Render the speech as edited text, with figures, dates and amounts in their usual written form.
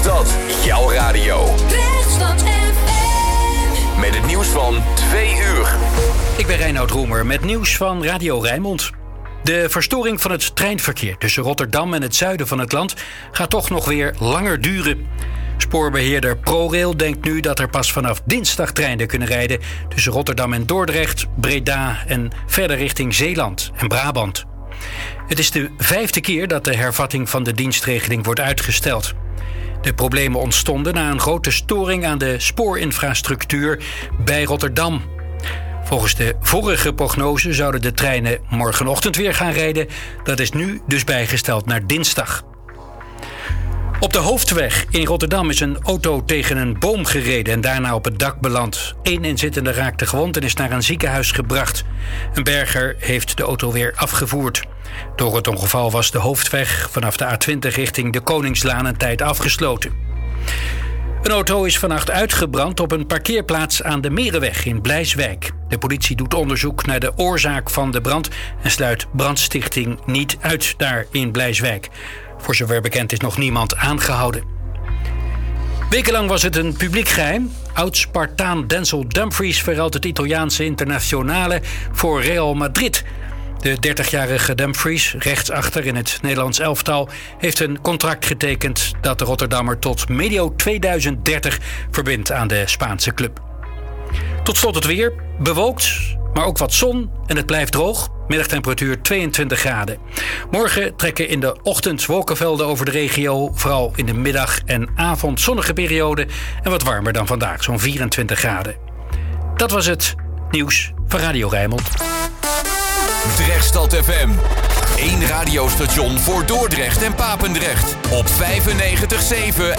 Drechtstad, jouw radio. Drechtstad FM. Met het nieuws van 2 uur. Ik ben Reinoud Roemer met nieuws van Radio Rijnmond. De verstoring van het treinverkeer tussen Rotterdam en het zuiden van het land gaat toch nog weer langer duren. Spoorbeheerder ProRail denkt nu dat er pas vanaf dinsdag treinen kunnen rijden tussen Rotterdam en Dordrecht, Breda en verder richting Zeeland en Brabant. Het is de 5e keer dat de hervatting van de dienstregeling wordt uitgesteld. De problemen ontstonden na een grote storing aan de spoorinfrastructuur bij Rotterdam. Volgens de vorige prognose zouden de treinen morgenochtend weer gaan rijden. Dat is nu dus bijgesteld naar dinsdag. Op de hoofdweg in Rotterdam is een auto tegen een boom gereden en daarna op het dak beland. 1 inzittende raakte gewond en is naar een ziekenhuis gebracht. Een berger heeft de auto weer afgevoerd. Door het ongeval was de hoofdweg vanaf de A20 richting de Koningslaan een tijd afgesloten. Een auto is vannacht uitgebrand op een parkeerplaats aan de Merenweg in Blijswijk. De politie doet onderzoek naar de oorzaak van de brand en sluit brandstichting niet uit daar in Blijswijk. Voor zover bekend is nog niemand aangehouden. Wekenlang was het een publiek geheim. Oud-Spartaan Denzel Dumfries verruilt het Italiaanse internationale voor Real Madrid. De 30-jarige Dumfries, rechtsachter in het Nederlands elftal, heeft een contract getekend dat de Rotterdammer tot medio 2030 verbindt aan de Spaanse club. Tot slot het weer. Bewolkt, maar ook wat zon en het blijft droog. Middagtemperatuur 22 graden. Morgen trekken in de ochtend wolkenvelden over de regio. Vooral in de middag en avond zonnige periode. En wat warmer dan vandaag, zo'n 24 graden. Dat was het nieuws van Radio Rijnmond. Drechtstad FM. 1 radiostation voor Dordrecht en Papendrecht. Op 95.7